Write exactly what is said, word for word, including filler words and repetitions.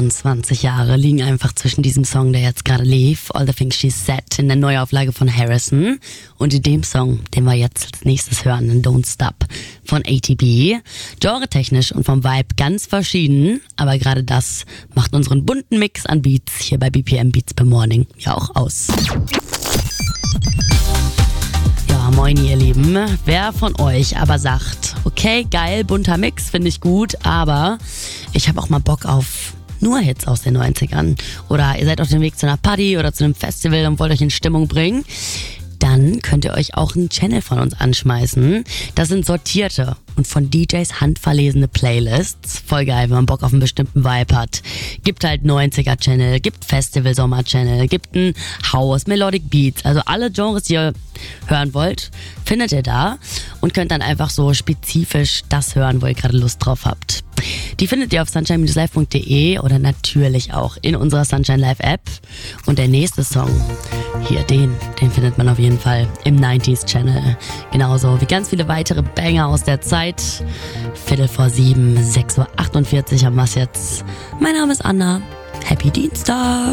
fünfundzwanzig Jahre liegen einfach zwischen diesem Song, der jetzt gerade lief, All the Things She Said, in der Neuauflage von Harrison, und in dem Song, den wir jetzt als nächstes hören, Don't Stop von A T B. Genre-technisch und vom Vibe ganz verschieden, aber gerade das macht unseren bunten Mix an Beats hier bei B P M Beats per Morning ja auch aus. Ja, moin ihr Lieben. Wer von euch aber sagt, okay, geil, bunter Mix, finde ich gut, aber ich habe auch mal Bock auf nur Hits aus den neunzigern. Oder ihr seid auf dem Weg zu einer Party oder zu einem Festival und wollt euch in Stimmung bringen. Dann könnt ihr euch auch einen Channel von uns anschmeißen. Das sind sortierte und von D Js handverlesene Playlists. Voll geil, wenn man Bock auf einen bestimmten Vibe hat. Gibt halt neunziger-Channel, gibt Festival-Sommer-Channel, gibt ein House, Melodic Beats. Also alle Genres, die ihr hören wollt, findet ihr da und könnt dann einfach so spezifisch das hören, wo ihr gerade Lust drauf habt. Die findet ihr auf sunshine dash live punkt de oder natürlich auch in unserer Sunshine Live App. Und der nächste Song, hier den, den findet man auf jeden Fall im neunziger Channel. Genauso wie ganz viele weitere Banger aus der Zeit. Viertel vor sieben, sechs Uhr achtundvierzig haben wir's jetzt. Mein Name ist Anna. Happy Dienstag!